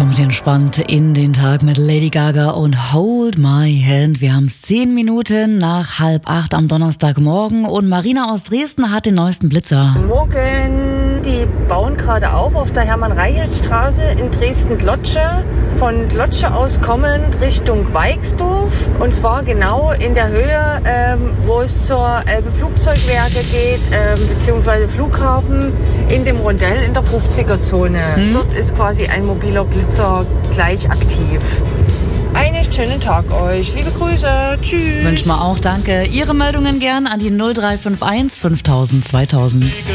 Kommen Sie entspannt in den Tag mit Lady Gaga und Hold My Hand. Wir haben es 10 Minuten nach 7:30 am Donnerstagmorgen und Marina aus Dresden hat den neuesten Blitzer. Morgen, die bauen gerade auf der Hermann-Reichelt-Straße in Dresden-Glotsche. Von Glotsche aus kommend Richtung Weixdorf. Und zwar genau in der Höhe, wo es zur Elbe Flugzeugwerke geht, beziehungsweise Flughafen in dem Rondell in der 50er-Zone. Dort ist quasi ein mobiler Blitzer gleich aktiv. Einen schönen Tag euch. Liebe Grüße. Tschüss. Wünschen wir auch, danke. Ihre Meldungen gern an die 0351 5000 2000.